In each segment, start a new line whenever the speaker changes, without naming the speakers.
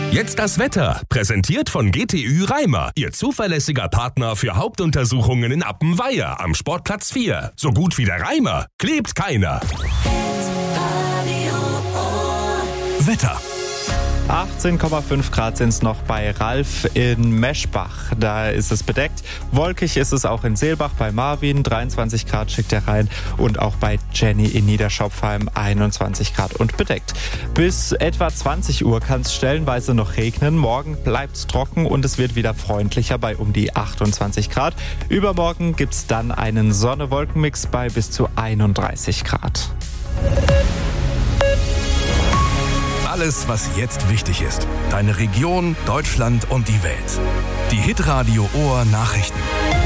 Jetzt das Wetter, präsentiert von GTÜ Reimer, Ihr zuverlässiger Partner für Hauptuntersuchungen in Appenweier am Sportplatz 4. So gut wie der Reimer, klebt keiner. Wetter.
18,5 Grad sind es noch bei Ralf in Meschbach. Da ist es bedeckt. Wolkig ist es auch in Seelbach bei Marvin. 23 Grad schickt er rein. Und auch bei Jenny in Niederschopfheim 21 Grad und bedeckt. Bis etwa 20 Uhr kann es stellenweise noch regnen. Morgen bleibt es trocken und es wird wieder freundlicher bei um die 28 Grad. Übermorgen gibt es dann einen Sonne-Wolken-Mix bei bis zu 31 Grad.
Alles, was jetzt wichtig ist. Deine Region, Deutschland und die Welt. Die Hitradio Ohr Nachrichten.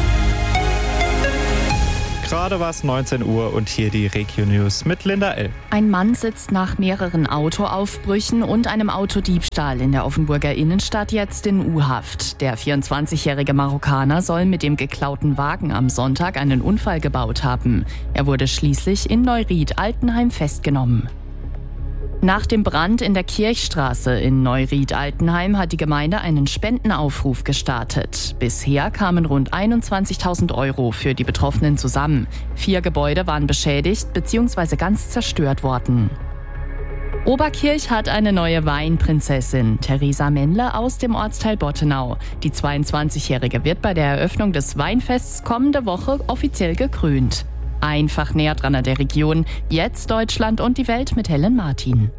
Gerade war es 19 Uhr und hier die Regio-News mit Linda L.
Ein Mann sitzt nach mehreren Autoaufbrüchen und einem Autodiebstahl in der Offenburger Innenstadt jetzt in U-Haft. Der 24-jährige Marokkaner soll mit dem geklauten Wagen am Sonntag einen Unfall gebaut haben. Er wurde schließlich in Neuried-Altenheim festgenommen. Nach dem Brand in der Kirchstraße in Neuried-Altenheim hat die Gemeinde einen Spendenaufruf gestartet. Bisher kamen rund 21.000 € für die Betroffenen zusammen. 4 Gebäude waren beschädigt bzw. ganz zerstört worden. Oberkirch hat eine neue Weinprinzessin, Theresa Mendler aus dem Ortsteil Bottenau. Die 22-Jährige wird bei der Eröffnung des Weinfests kommende Woche offiziell gekrönt. Einfach näher dran an der Region. Jetzt Deutschland und die Welt mit Helen Martin.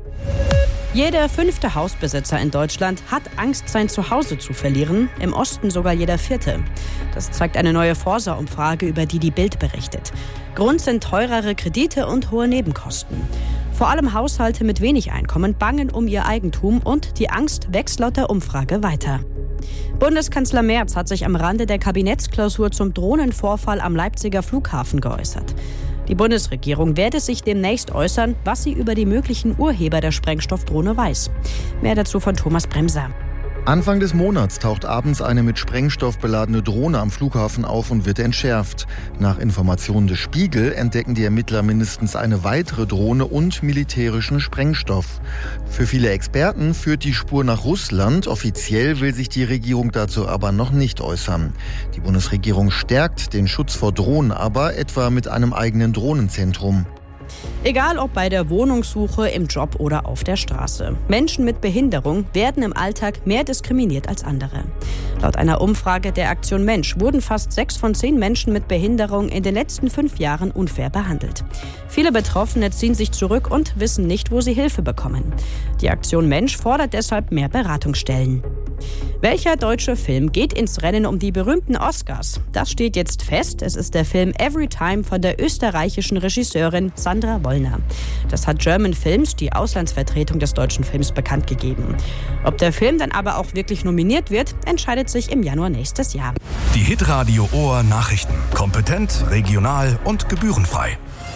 Jeder 5. Hausbesitzer in Deutschland hat Angst, sein Zuhause zu verlieren. Im Osten sogar jeder 4. Das zeigt eine neue Forsa-Umfrage, über die Bild berichtet. Grund sind teurere Kredite und hohe Nebenkosten. Vor allem Haushalte mit wenig Einkommen bangen um ihr Eigentum und die Angst wächst laut der Umfrage weiter. Bundeskanzler Merz hat sich am Rande der Kabinettsklausur zum Drohnenvorfall am Leipziger Flughafen geäußert. Die Bundesregierung werde sich demnächst äußern, was sie über die möglichen Urheber der Sprengstoffdrohne weiß. Mehr dazu von Thomas Bremser.
Anfang des Monats taucht abends eine mit Sprengstoff beladene Drohne am Flughafen auf und wird entschärft. Nach Informationen des Spiegel entdecken die Ermittler mindestens eine weitere Drohne und militärischen Sprengstoff. Für viele Experten führt die Spur nach Russland. Offiziell will sich die Regierung dazu aber noch nicht äußern. Die Bundesregierung stärkt den Schutz vor Drohnen aber, etwa mit einem eigenen Drohnenzentrum.
Egal ob bei der Wohnungssuche, im Job oder auf der Straße. Menschen mit Behinderung werden im Alltag mehr diskriminiert als andere. Laut einer Umfrage der Aktion Mensch wurden fast 6 von 10 Menschen mit Behinderung in den letzten 5 Jahren unfair behandelt. Viele Betroffene ziehen sich zurück und wissen nicht, wo sie Hilfe bekommen. Die Aktion Mensch fordert deshalb mehr Beratungsstellen. Welcher deutsche Film geht ins Rennen um die berühmten Oscars? Das steht jetzt fest. Es ist der Film Everytime von der österreichischen Regisseurin Sandra Wollner. Das hat German Films, die Auslandsvertretung des deutschen Films, bekannt gegeben. Ob der Film dann aber auch wirklich nominiert wird, entscheidet sich im Januar nächstes Jahr.
Die Hitradio Ohr Nachrichten. Kompetent, regional und gebührenfrei.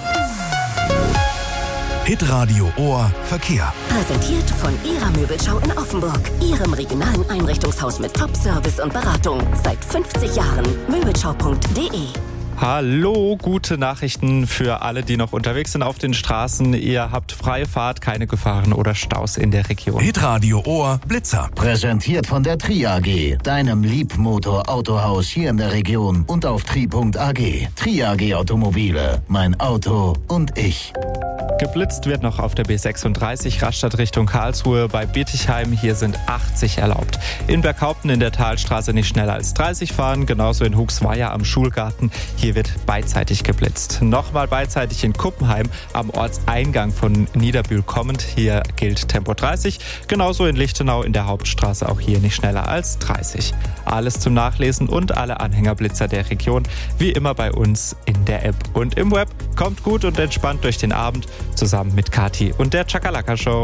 Hitradio Ohr Verkehr.
Präsentiert von Ihrer Möbelschau in Offenburg. Ihrem regionalen Einrichtungshaus mit Top-Service und Beratung. Seit 50 Jahren. Möbelschau.de.
Hallo, gute Nachrichten für alle, die noch unterwegs sind auf den Straßen. Ihr habt freie Fahrt, keine Gefahren oder Staus in der Region.
Hitradio Ohr Blitzer.
Präsentiert von der Tri AG, deinem Liebmotor-Autohaus hier in der Region und auf tri.ag. Tri AG Automobile, mein Auto und ich.
Geblitzt wird noch auf der B36 Rastatt Richtung Karlsruhe bei Bietigheim. Hier sind 80 erlaubt. In Berghaupten in der Talstraße nicht schneller als 30 fahren. Genauso in Huxweier am Schulgarten. Hier wird beidseitig geblitzt. Nochmal beidseitig in Kuppenheim am Ortseingang von Niederbühl kommend. Hier gilt Tempo 30. Genauso in Lichtenau in der Hauptstraße. Auch hier nicht schneller als 30. Alles zum Nachlesen und alle Anhängerblitzer der Region wie immer bei uns in der App und im Web. Kommt gut und entspannt durch den Abend. Zusammen mit Kati und der Chakalaka Show.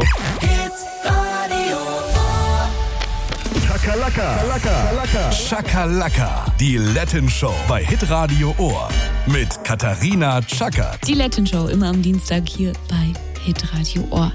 Chakalaka. Die Latin Show bei Hitradio Ohr. Mit Katharina Chackert.
Die Latin Show immer am Dienstag hier bei Hitradio Ohr.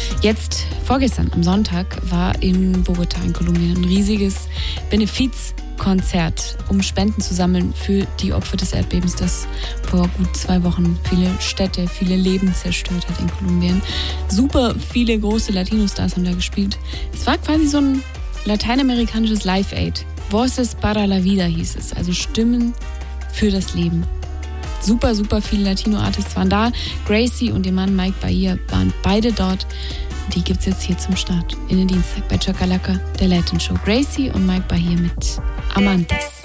Vorgestern am Sonntag war in Bogotá in Kolumbien ein riesiges Konzert, um Spenden zu sammeln für die Opfer des Erdbebens, das vor gut 2 Wochen viele Städte, viele Leben zerstört hat in Kolumbien. Super viele große Latino-Stars haben da gespielt. Es war quasi so ein lateinamerikanisches Live-Aid. Voces para la Vida hieß es, also Stimmen für das Leben. Super, super viele Latino-Artists waren da. Gracie und ihr Mann Mike Bahia waren beide dort. Die gibt's jetzt hier zum Start in den Dienstag bei Chacalaca, der Latin Show. Gracie und Mike Bahia mit Amantes.